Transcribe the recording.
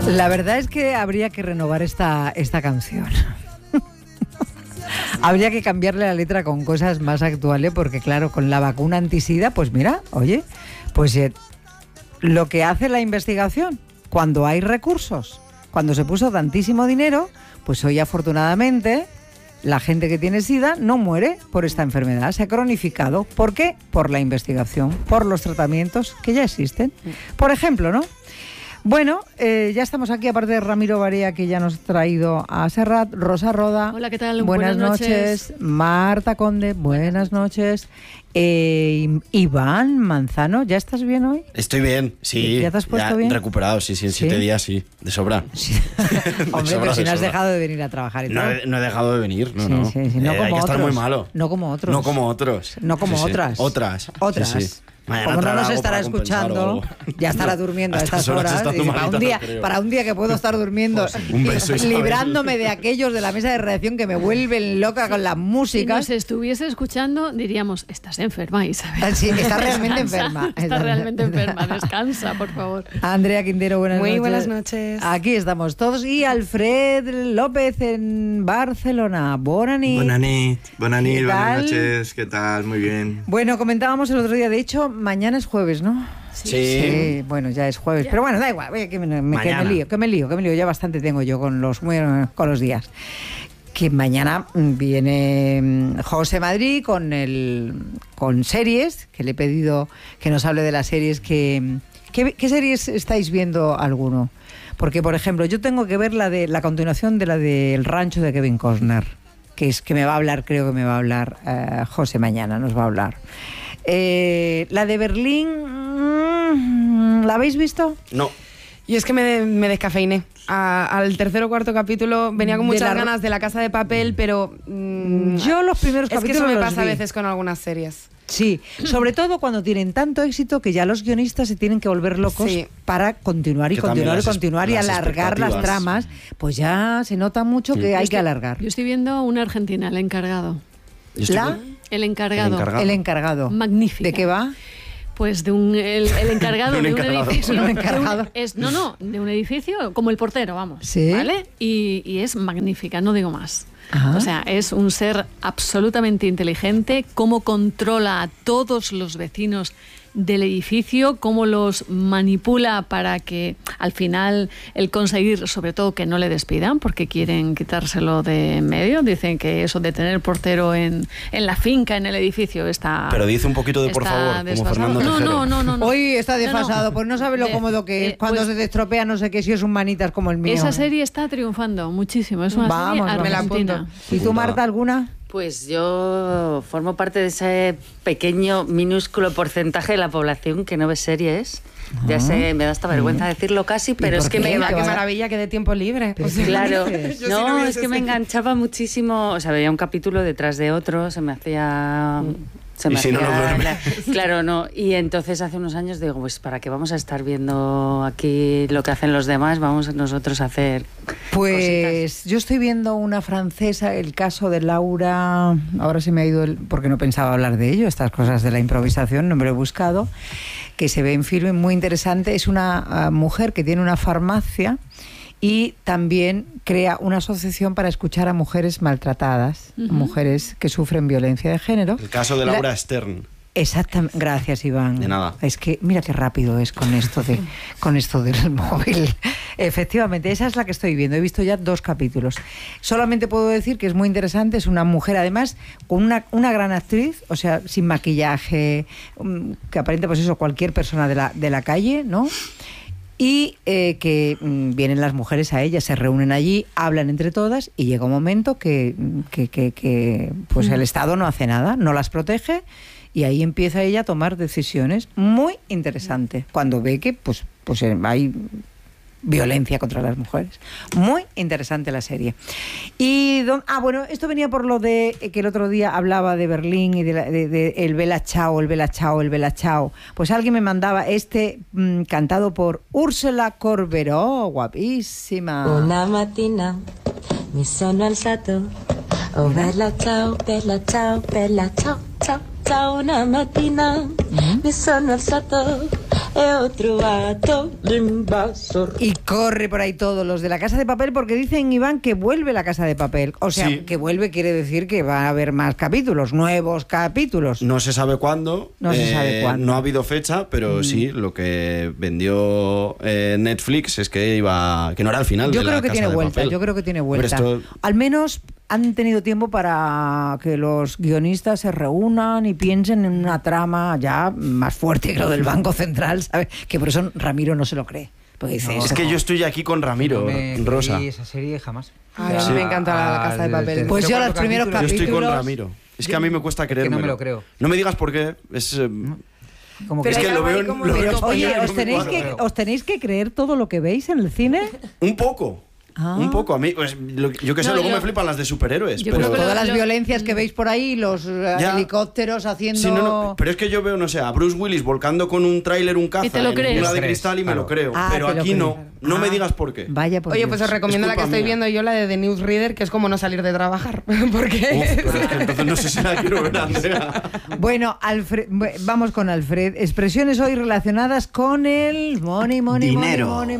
La verdad es que habría que renovar esta canción. Habría que cambiarle la letra con cosas más actuales, porque claro, con la vacuna antisida, pues mira, oye, pues lo que hace la investigación, cuando hay recursos, cuando se puso tantísimo dinero, pues hoy afortunadamente la gente que tiene SIDA no muere por esta enfermedad, se ha cronificado. ¿Por qué? Por la investigación, por los tratamientos que ya existen. Por ejemplo, ¿no? Bueno, ya estamos aquí, aparte de Ramiro Barea, que ya nos ha traído a Serrat, Rosa Roda. Hola, ¿qué tal? Buenas noches. Marta Conde, buenas noches. Iván Manzano, ¿ya estás bien hoy? Estoy bien, sí. ¿Ya te has puesto bien? Recuperado, sí, en 7 días, sí, de sobra. Sí. Hombre, pero si no has dejado de venir a trabajar y no, todo. No he dejado de venir, no. Sí, no como hay que estar muy malo. No como otros. No como otros. No como otras. Otras. Sí. Como no nos estará escuchando, ya estará durmiendo a estas horas. Para un día que puedo estar durmiendo, un beso, librándome de aquellos de la mesa de redacción que me vuelven loca con la música. Si nos estuviese escuchando, diríamos, estás enferma, Isabel. Sí, estás realmente enferma. Estás realmente enferma, descansa, por favor. Andrea Quintero, buenas noches. Muy buenas noches. Aquí estamos todos. Y Alfred López en Barcelona. Buenas nit, buenas noches. ¿Qué tal? Muy bien. Bueno, comentábamos el otro día, de hecho, mañana es jueves, ¿no? Sí. Bueno, ya es jueves. Pero bueno, da igual, que me lío. Ya bastante tengo yo con los días. Que mañana viene José Madrid con series, que le he pedido que nos hable de las series ¿Qué series estáis viendo alguno? Porque, por ejemplo, yo tengo que ver la continuación de la del Rancho de Kevin Costner, creo que me va a hablar José mañana, nos va a hablar. La de Berlín, ¿la habéis visto? No. Y es que me descafeiné. Al tercer o cuarto capítulo venía con muchas ganas de La Casa de Papel, pero yo los primeros capítulos es que eso me pasa a veces con algunas series. Sí, sobre todo cuando tienen tanto éxito que ya los guionistas se tienen que volver locos para continuar y alargar las tramas. Pues ya se nota mucho que hay que alargar. Yo estoy viendo una argentina, El Encargado. El encargado. Magnífica. ¿De qué va? Pues el encargado de un edificio. ¿De un edificio, como el portero, vamos. ¿Sí? ¿Vale? Y es magnífica, no digo más. Ajá. O sea, es un ser absolutamente inteligente, cómo controla a todos los vecinos del edificio, cómo los manipula para que al final el conseguir, sobre todo, que no le despidan porque quieren quitárselo de en medio. Dicen que eso de tener portero en la finca, en el edificio, está... Pero dice un poquito de por favor, desfasado. como Fernando Tejero. No. Hoy está desfasado, pues no sabe lo cómodo que es cuando se te estropea no sé qué, si es un manitas como el mío. Esa serie está triunfando muchísimo, es una serie argentina. Me la apunto. ¿Y tú, Marta, alguna? Pues yo formo parte de ese pequeño, minúsculo porcentaje de la población que no ve series. Ya sé, me da esta vergüenza decirlo casi, pero es que qué maravilla que de tiempo libre. Pues claro, no, es que me enganchaba muchísimo. O sea, veía un capítulo detrás de otro, se me hacía... Claro, no. Y entonces hace unos años digo, pues ¿para qué vamos a estar viendo aquí lo que hacen los demás? Vamos nosotros a hacer cositas. Yo estoy viendo una francesa, el caso de Laura, ahora se me ha ido porque no pensaba hablar de ello, estas cosas de la improvisación, no me lo he buscado, que se ve en filme, muy interesante. Es una mujer que tiene una farmacia y también crea una asociación para escuchar a mujeres maltratadas, mujeres que sufren violencia de género. El caso de Laura Stern. Exactamente, gracias, Iván. De nada. Es que mira qué rápido es con esto del móvil. Efectivamente, esa es la que estoy viendo. He visto ya 2 capítulos. Solamente puedo decir que es muy interesante. Es una mujer, además, con una gran actriz, o sea, sin maquillaje, que aparenta, pues eso, cualquier persona de la calle, ¿no? Y que vienen las mujeres a ella, se reúnen allí, hablan entre todas y llega un momento que pues el Estado no hace nada, no las protege y ahí empieza ella a tomar decisiones. Muy interesante, cuando ve que pues hay violencia contra las mujeres. Muy interesante la serie. Y bueno, esto venía por lo de que el otro día hablaba de Berlín y de el Bella Ciao, el Bella Ciao, el Bella Ciao. Pues alguien me mandaba cantado por Úrsula Corberó, guapísima. Una mattina mi sono alzato, oh bella ciao, bella ciao, bella ciao, ciao. Questa una mattina mi sono alzato e ho trovato l'invasor. Y corre por ahí todos los de La Casa de Papel porque dicen, Iván, que vuelve La Casa de Papel. O sea, Sí. que vuelve quiere decir que va a haber más capítulos, nuevos capítulos. No se sabe cuándo. No se sabe cuándo. No ha habido fecha, pero sí, lo que vendió Netflix es que no era el final Yo de La creo que Casa tiene de vuelta, Papel. yo creo que tiene vuelta. Pero esto- Al menos han tenido tiempo para que los guionistas se reúnan y piensen en una trama ya más fuerte que lo del Banco Central, ¿sabes? Que por eso Ramiro no se lo cree. Porque dice, Es que yo estoy aquí con Ramiro, Rosa. esa serie jamás. Ay, a mí me encanta La Casa de Papel. Pues yo los primeros Yo estoy con capítulos- Ramiro. Es que a mí me cuesta creérmelo. no me lo creo. No me digas por qué. Es, Como Pero es que hay lo algo ahí veo, como lo de veo en copiar. Oye, español y ¿os no me tenéis, cuadra. ¿os tenéis que creer todo lo que veis en el cine? Un poco. Ah. Un poco. A mí, pues, yo que sé, No, luego yo- me flipan las de superhéroes. yo Pero, creo que Todas las lo- violencias que veis por ahí, los Ya. helicópteros haciendo... Sí, no, pero es que yo veo, no sé, a Bruce Willis volcando con un tráiler un caza Y te lo en crees. una de Crees, cristal y me lo claro. creo. Ah, pero te lo aquí crees. no. No me Ah. digas por qué. Vaya por Oye, Dios. pues os recomiendo la que culpa estoy mía. viendo yo, la de The Newsreader, que es como no salir de trabajar. Porque... Uf, pero es que entonces no sé si la quiero ver, Andrea. Bueno, vamos con Alfred. Expresiones hoy relacionadas con el money, money, Dinero. money, money,